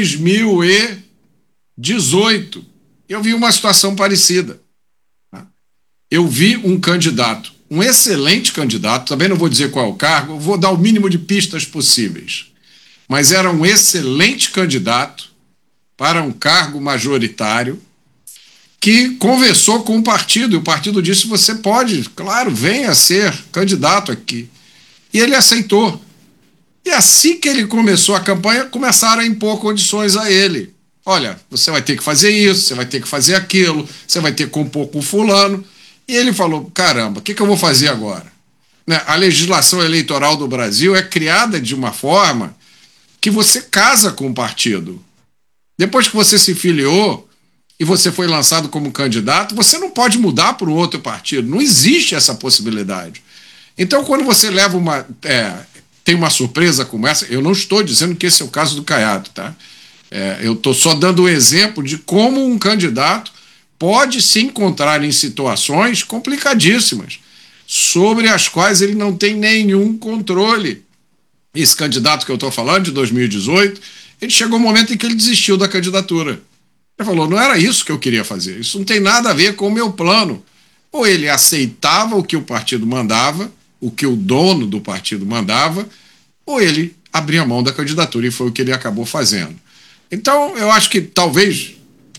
2018 eu vi uma situação parecida. Tá? Eu vi um candidato, um excelente candidato, também não vou dizer qual é o cargo, vou dar o mínimo de pistas possíveis, mas era um excelente candidato para um cargo majoritário, que conversou com o partido, e o partido disse: você pode, claro, venha ser candidato aqui. E ele aceitou. E assim que ele começou a campanha, começaram a impor condições a ele. Olha, você vai ter que fazer isso, você vai ter que fazer aquilo, você vai ter que compor com fulano. E ele falou: caramba, o que eu vou fazer agora? Né? A legislação eleitoral do Brasil é criada de uma forma que você casa com o partido. Depois que você se filiou e você foi lançado como candidato, você não pode mudar para um outro partido. Não existe essa possibilidade. Então, quando você leva tem uma surpresa como essa, eu não estou dizendo que esse é o caso do Caiado, tá? Eu estou só dando um exemplo de como um candidato pode se encontrar em situações complicadíssimas, sobre as quais ele não tem nenhum controle. Esse candidato que eu estou falando, de 2018, ele chegou um momento em que ele desistiu da candidatura. Ele falou: não era isso que eu queria fazer, isso não tem nada a ver com o meu plano. Ou ele aceitava o que o partido mandava, o que o dono do partido mandava, ou ele abria mão da candidatura, e foi o que ele acabou fazendo. Então, eu acho que talvez,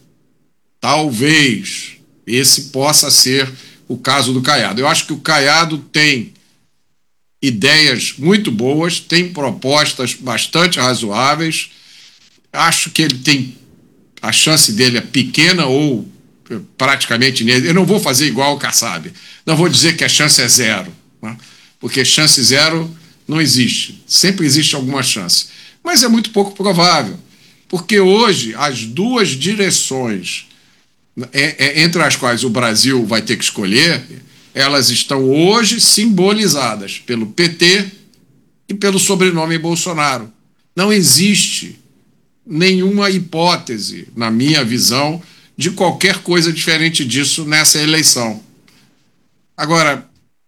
esse possa ser o caso do Caiado. Eu acho que o Caiado tem ideias muito boas, tem propostas bastante razoáveis, acho que ele tem... A chance dele é pequena ou praticamente nele. Eu não vou fazer igual o Kassab. Não vou dizer que a chance é zero, né? Porque chance zero não existe. Sempre existe alguma chance. Mas é muito pouco provável. Porque hoje as duas direções entre as quais o Brasil vai ter que escolher, elas estão hoje simbolizadas pelo PT e pelo sobrenome Bolsonaro. Não existe nenhuma hipótese, na minha visão, de qualquer coisa diferente disso nessa eleição. Agora,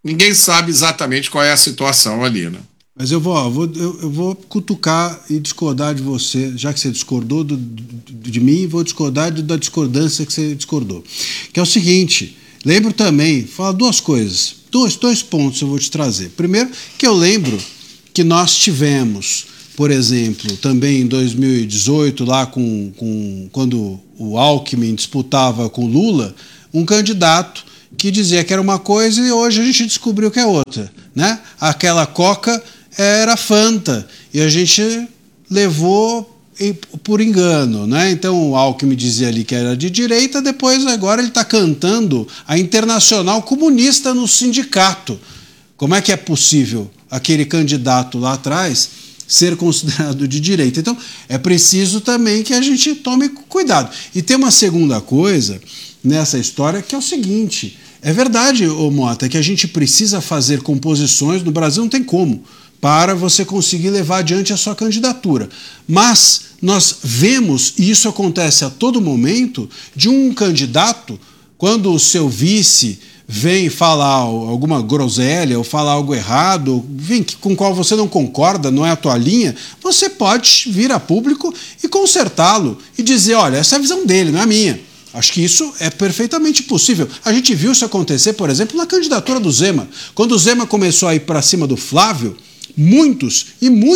ninguém sabe exatamente qual é a situação ali, né? Mas eu vou cutucar e discordar de você, já que você discordou de mim, vou discordar da discordância que você discordou. Que é o seguinte, lembro também, fala duas coisas, dois pontos eu vou te trazer. Primeiro, que eu lembro que nós tivemos, por exemplo, também em 2018, lá quando o Alckmin disputava com Lula, um candidato que dizia que era uma coisa e hoje a gente descobriu que é outra, né? Aquela Coca era Fanta e a gente levou por engano, né? Então o Alckmin dizia ali que era de direita, depois agora ele está cantando a Internacional Comunista no sindicato. Como é que é possível aquele candidato lá atrás ser considerado de direita? Então é preciso também que a gente tome cuidado. E tem uma segunda coisa nessa história que é o seguinte, é verdade, ô Mota, que a gente precisa fazer composições, no Brasil não tem como, para você conseguir levar adiante a sua candidatura. Mas nós vemos, e isso acontece a todo momento, de um candidato, quando o seu vice vem falar alguma groselha ou falar algo errado, enfim, com o qual você não concorda, não é a tua linha, você pode vir a público e consertá-lo e dizer, olha, essa é a visão dele, não é a minha. Acho que isso é perfeitamente possível. A gente viu isso acontecer, por exemplo, na candidatura do Zema. Quando o Zema começou a ir para cima do Flávio, muitos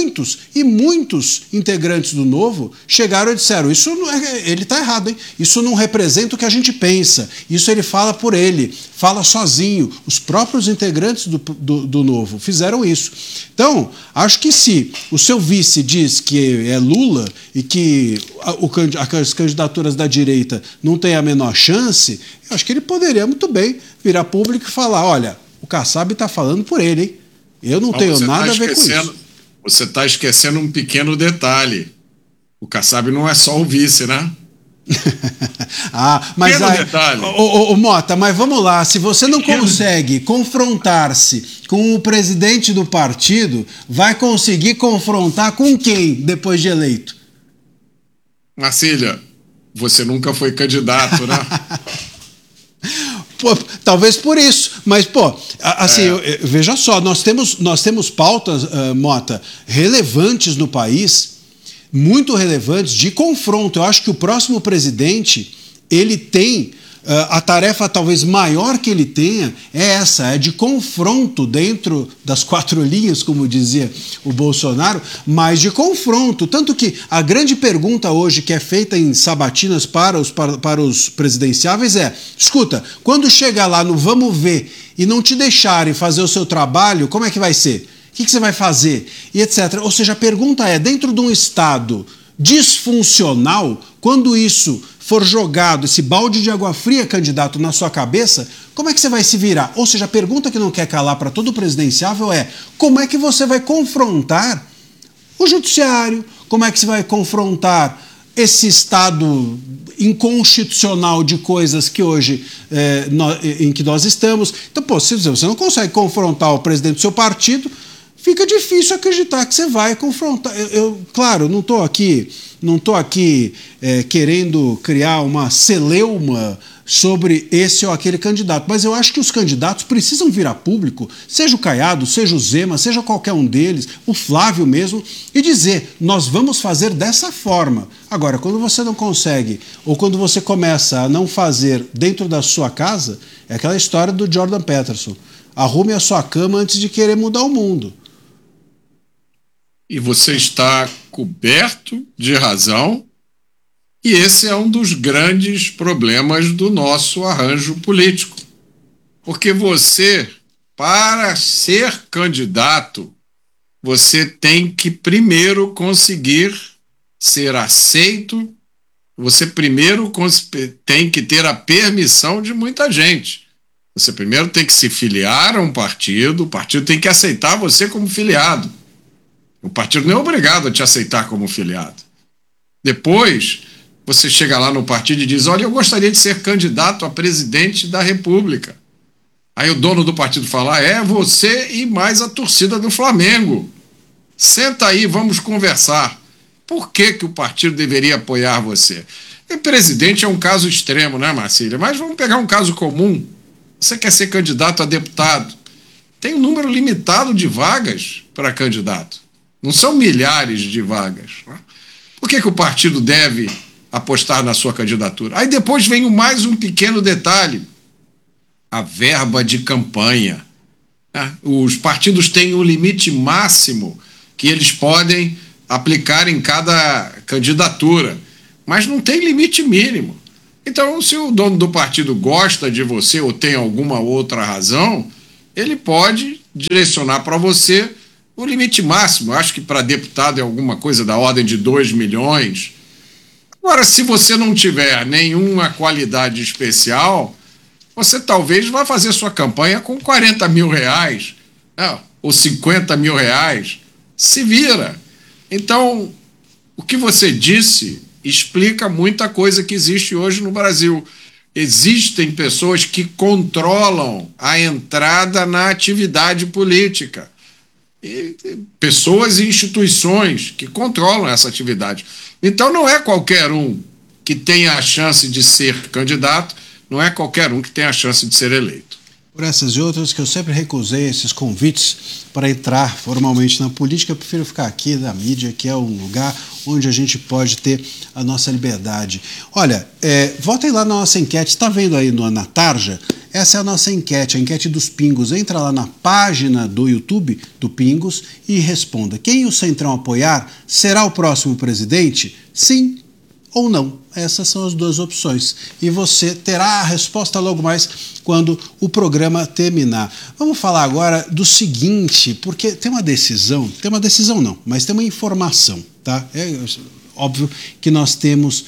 integrantes do Novo chegaram e disseram, isso não é, ele está errado, hein? Isso não representa o que a gente pensa, isso ele fala por ele, fala sozinho. Os próprios integrantes do Novo fizeram isso. Então, acho que se o seu vice diz que é Lula e que as candidaturas da direita não têm a menor chance, eu acho que ele poderia muito bem virar público e falar, olha, o Kassab está falando por ele, hein? Eu não tenho nada a ver com isso. Você está esquecendo um pequeno detalhe. O Kassab não é só o vice, né? Mas aí, Mota, mas vamos lá. Se você não consegue confrontar-se com o presidente do partido, vai conseguir confrontar com quem depois de eleito? Marcília, você nunca foi candidato, né? Pô, talvez por isso, mas assim, veja só, nós temos pautas, Mota, relevantes no país, muito relevantes, de confronto. Eu acho que o próximo presidente, ele tem a tarefa talvez maior que ele tenha é essa, é de confronto dentro das quatro linhas, como dizia o Bolsonaro, mas de confronto. Tanto que a grande pergunta hoje que é feita em sabatinas para os presidenciáveis é, escuta, quando chegar lá no vamos ver e não te deixarem fazer o seu trabalho, como é que vai ser? O que você vai fazer? E etc. Ou seja, a pergunta é, dentro de um Estado disfuncional, quando isso for jogado, esse balde de água fria, candidato, na sua cabeça, como é que você vai se virar? Ou seja, a pergunta que não quer calar para todo presidenciável é, como é que você vai confrontar o judiciário? Como é que você vai confrontar esse estado inconstitucional de coisas que hoje em que nós estamos? Então, se você não consegue confrontar o presidente do seu partido, fica difícil acreditar que você vai confrontar. Claro, não estou aqui querendo criar uma celeuma sobre esse ou aquele candidato, mas eu acho que os candidatos precisam vir a público, seja o Caiado, seja o Zema, seja qualquer um deles, o Flávio mesmo, e dizer, nós vamos fazer dessa forma. Agora, quando você não consegue, ou quando você começa a não fazer dentro da sua casa, é aquela história do Jordan Peterson. Arrume a sua cama antes de querer mudar o mundo. E você está coberto de razão, e esse é um dos grandes problemas do nosso arranjo político. Porque você, para ser candidato, você tem que primeiro conseguir ser aceito, você primeiro tem que ter a permissão de muita gente. Você primeiro tem que se filiar a um partido, o partido tem que aceitar você como filiado. O partido não é obrigado a te aceitar como filiado. Depois, você chega lá no partido e diz, olha, eu gostaria de ser candidato a presidente da República. Aí o dono do partido fala, é você e mais a torcida do Flamengo. Senta aí, vamos conversar. Por que o partido deveria apoiar você? E presidente é um caso extremo, né, Marcília? Mas vamos pegar um caso comum. Você quer ser candidato a deputado. tem um número limitado de vagas para candidato. Não são milhares de vagas. Né? Por que o partido deve apostar na sua candidatura? Aí depois vem mais um pequeno detalhe. A verba de campanha. Né? Os partidos têm um limite máximo que eles podem aplicar em cada candidatura, mas não tem limite mínimo. Então, se o dono do partido gosta de você ou tem alguma outra razão, ele pode direcionar para você o limite máximo. Acho que para deputado é alguma coisa da ordem de 2 milhões. Agora, se você não tiver nenhuma qualidade especial, você talvez vá fazer sua campanha com 40 mil reais, né? Ou 50 mil reais. Se vira. Então, o que você disse explica muita coisa que existe hoje no Brasil. Existem pessoas que controlam a entrada na atividade política. E pessoas e instituições que controlam essa atividade. Então, não é qualquer um que tenha a chance de ser candidato, não é qualquer um que tenha a chance de ser eleito. Por essas e outras que eu sempre recusei esses convites para entrar formalmente na política, eu prefiro ficar aqui na mídia, que é um lugar onde a gente pode ter a nossa liberdade. Olha, votem lá na nossa enquete, está vendo aí na tarja? Essa é a nossa enquete, a enquete dos Pingos. Entra lá na página do YouTube do Pingos e responda. Quem o Centrão apoiar será o próximo presidente? Sim ou não? Essas são as duas opções. E você terá a resposta logo mais quando o programa terminar. Vamos falar agora do seguinte, porque tem uma decisão não, mas tem uma informação, tá? Óbvio que nós temos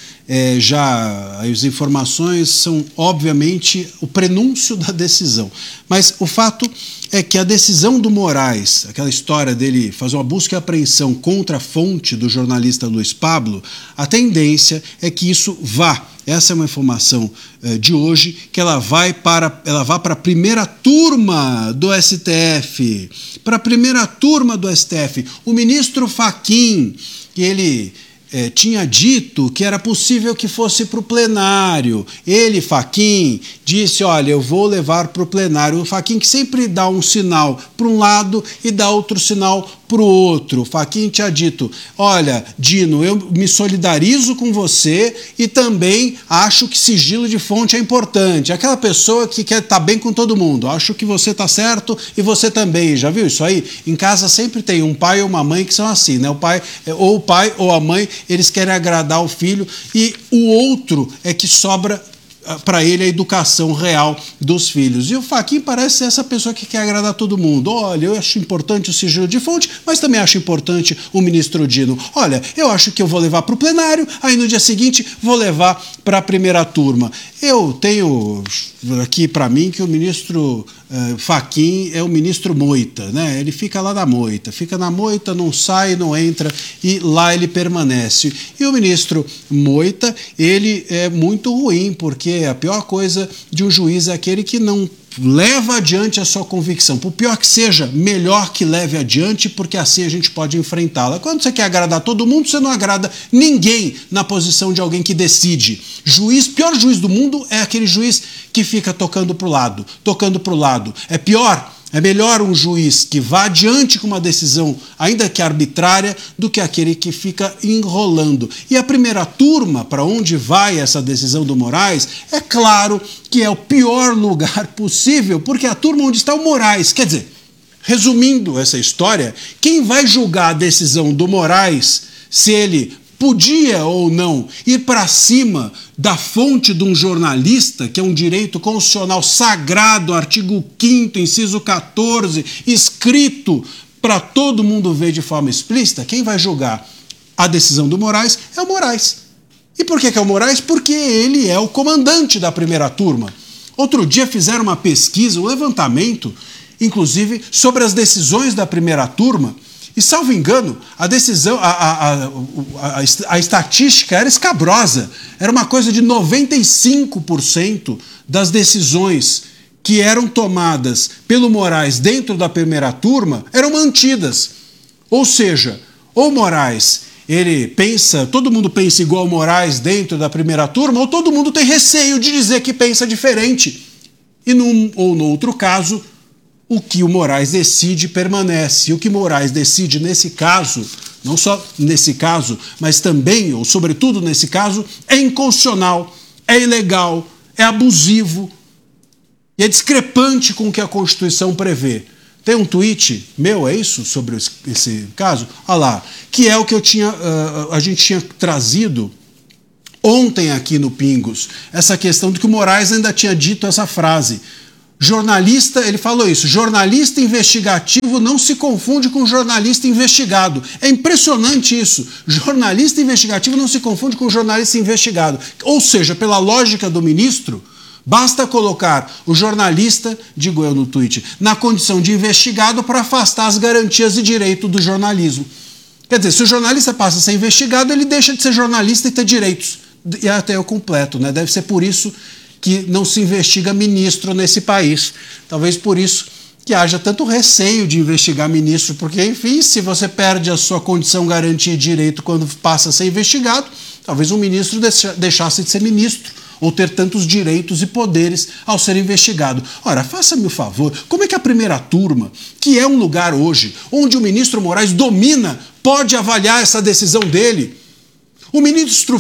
já as informações são obviamente o prenúncio da decisão, mas o fato é que a decisão do Moraes, aquela história dele fazer uma busca e apreensão contra a fonte do jornalista Luiz Pablo, a tendência é que isso vá. Essa é uma informação de hoje, que ela vá para a primeira turma do STF. Para a primeira turma do STF. O ministro Fachin, que ele tinha dito que era possível que fosse para o plenário. Ele, Fachin, disse, olha, eu vou levar para o plenário. O Fachin que sempre dá um sinal para um lado e dá outro sinal para o outro. O Fachin tinha dito, olha, Dino, eu me solidarizo com você e também acho que sigilo de fonte é importante. Aquela pessoa que quer estar bem com todo mundo. Acho que você está certo e você também. Já viu isso aí? Em casa sempre tem um pai ou uma mãe que são assim, né? O pai ou a mãe, eles querem agradar o filho e o outro é que sobra para ele a educação real dos filhos. E o Fachin parece ser essa pessoa que quer agradar todo mundo. Olha, eu acho importante o sigilo de fonte, mas também acho importante o ministro Dino. Olha, eu acho que eu vou levar para o plenário, aí no dia seguinte vou levar para a primeira turma. Eu tenho aqui para mim que o ministro Fachin é o ministro Moita, né? Ele fica lá na moita, não sai, não entra e lá ele permanece. E o ministro Moita, ele é muito ruim, porque a pior coisa de um juiz é aquele que não leva adiante a sua convicção. Por pior que seja, melhor que leve adiante, porque assim a gente pode enfrentá-la. Quando você quer agradar todo mundo, você não agrada ninguém na posição de alguém que decide. Pior juiz do mundo é aquele juiz que fica tocando para o lado. É pior. É melhor um juiz que vá adiante com uma decisão, ainda que arbitrária, do que aquele que fica enrolando. E a primeira turma, para onde vai essa decisão do Moraes, é claro que é o pior lugar possível, porque é a turma onde está o Moraes. Quer dizer, resumindo essa história, quem vai julgar a decisão do Moraes, se ele podia ou não ir para cima da fonte de um jornalista, que é um direito constitucional sagrado, artigo 5º, inciso 14, escrito para todo mundo ver de forma explícita, quem vai julgar a decisão do Moraes é o Moraes. E por que é o Moraes? Porque ele é o comandante da primeira turma. Outro dia fizeram uma pesquisa, um levantamento, inclusive, sobre as decisões da primeira turma. E, salvo engano, a decisão, a estatística era escabrosa. Era uma coisa de 95% das decisões que eram tomadas pelo Moraes dentro da primeira turma eram mantidas. Ou seja, o Moraes, todo mundo pensa igual o Moraes dentro da primeira turma, ou todo mundo tem receio de dizer que pensa diferente. E num ou no outro caso, o que o Moraes decide permanece. E o que Moraes decide nesse caso, não só nesse caso, mas também, ou sobretudo nesse caso, é inconstitucional, é ilegal, é abusivo e é discrepante com o que a Constituição prevê. Tem um tweet meu, é isso, sobre esse caso? Olha lá, que é o que a gente tinha trazido ontem aqui no Pingos, essa questão de que o Moraes ainda tinha dito essa frase. Jornalista, ele falou isso, jornalista investigativo não se confunde com jornalista investigado. É impressionante isso. Jornalista investigativo não se confunde com jornalista investigado. Ou seja, pela lógica do ministro, basta colocar o jornalista, digo eu no tweet, na condição de investigado para afastar as garantias de direito do jornalismo. Quer dizer, se o jornalista passa a ser investigado, ele deixa de ser jornalista e ter direitos. E até eu completo, né? Deve ser por isso que não se investiga ministro nesse país. Talvez por isso que haja tanto receio de investigar ministro, porque, enfim, se você perde a sua condição garantia de direito quando passa a ser investigado, talvez um ministro deixasse de ser ministro ou ter tantos direitos e poderes ao ser investigado. Ora, faça-me o favor, como é que a primeira turma, que é um lugar hoje onde o ministro Moraes domina, pode avaliar essa decisão dele? O ministro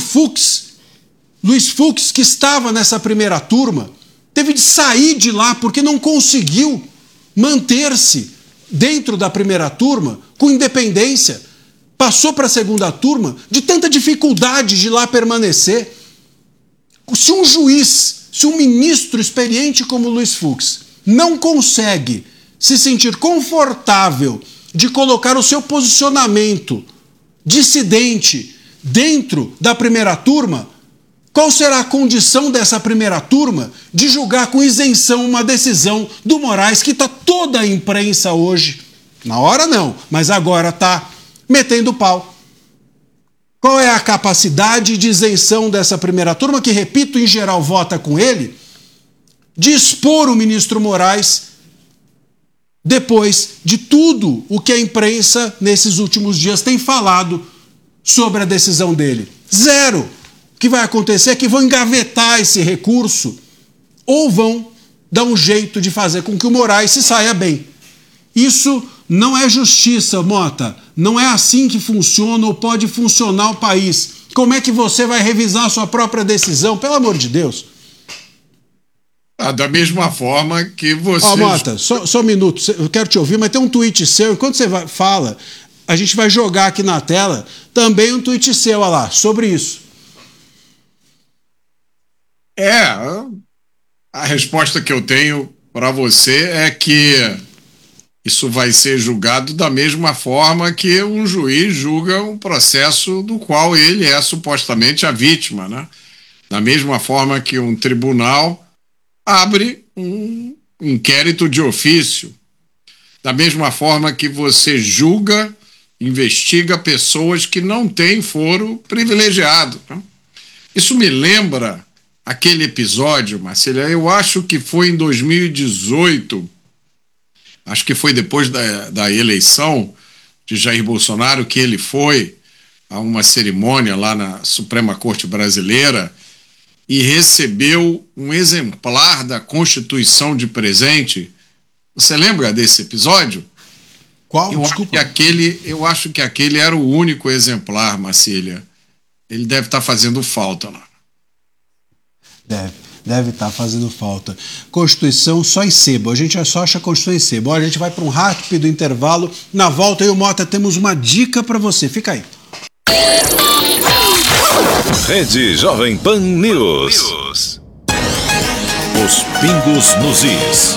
Luiz Fux, que estava nessa primeira turma, teve de sair de lá porque não conseguiu manter-se dentro da primeira turma com independência. Passou para a segunda turma de tanta dificuldade de lá permanecer. Se um juiz, se um ministro experiente como Luiz Fux não consegue se sentir confortável de colocar o seu posicionamento dissidente dentro da primeira turma, qual será a condição dessa primeira turma de julgar com isenção uma decisão do Moraes que está toda a imprensa hoje, na hora não, mas agora está metendo pau? Qual é a capacidade de isenção dessa primeira turma, que, repito, em geral vota com ele, de expor o ministro Moraes depois de tudo o que a imprensa nesses últimos dias tem falado sobre a decisão dele? Zero. O que vai acontecer é que vão engavetar esse recurso ou vão dar um jeito de fazer com que o Moraes se saia bem. Isso não é justiça, Mota. Não é assim que funciona ou pode funcionar o país. Como é que você vai revisar a sua própria decisão? Pelo amor de Deus. Da mesma forma que você... Mota, só um minuto. Eu quero te ouvir, mas tem um tweet seu. Enquanto você fala, a gente vai jogar aqui na tela também um tweet seu, olha lá, sobre isso. A resposta que eu tenho para você é que isso vai ser julgado da mesma forma que um juiz julga um processo do qual ele é supostamente a vítima, né? Da mesma forma que um tribunal abre um inquérito de ofício. Da mesma forma que você julga, investiga pessoas que não têm foro privilegiado, né? Isso me lembra aquele episódio, Marcília, eu acho que foi em 2018, acho que foi depois da eleição de Jair Bolsonaro, que ele foi a uma cerimônia lá na Suprema Corte Brasileira e recebeu um exemplar da Constituição de presente. Você lembra desse episódio? Qual? Desculpa. Eu acho que aquele era o único exemplar, Marcília. Ele deve estar fazendo falta lá. Deve estar fazendo falta. Constituição só em sebo. A gente só acha a Constituição em sebo. A gente vai para um rápido intervalo. Na volta, eu e o Mota temos uma dica para você. Fica aí. Rede Jovem Pan News. Os pingos nos is.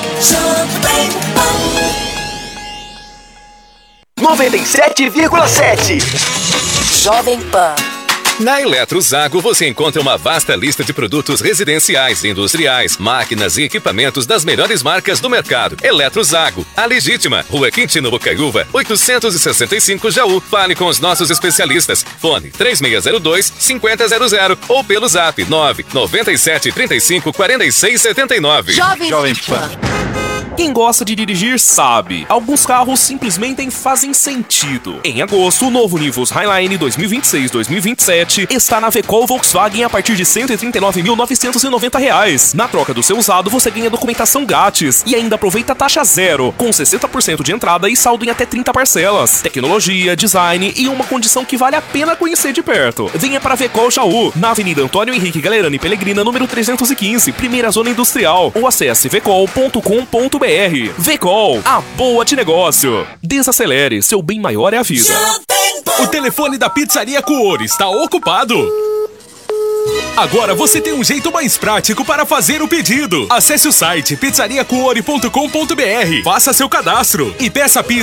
97,7 Jovem Pan. Na Eletrozago você encontra uma vasta lista de produtos residenciais, industriais, máquinas e equipamentos das melhores marcas do mercado. Eletrozago, a legítima, Rua Quintino Bocaiúva, 865 Jaú. Fale com os nossos especialistas. Fone 3602-5000 ou pelo zap 997354679. Jovem Pan. Quem gosta de dirigir sabe, alguns carros simplesmente fazem sentido. Em agosto, o novo Nivus Highline 2026-2027 está na Vecol Volkswagen a partir de R$ 139.990. Na troca do seu usado, você ganha documentação grátis e ainda aproveita taxa zero, com 60% de entrada e saldo em até 30 parcelas. Tecnologia, design e uma condição que vale a pena conhecer de perto. Venha para Vecol Jaú, na Avenida Antônio Henrique Galerani Pellegrina, número 315, primeira zona industrial, ou acesse vecol.com.br. Vecol, a boa de negócio. Desacelere, seu bem maior é a vida. O telefone da Pizzaria Cuore está ocupado. Agora você tem um jeito mais prático para fazer o pedido. Acesse o site pizzariacuore.com.br, faça seu cadastro e peça pizza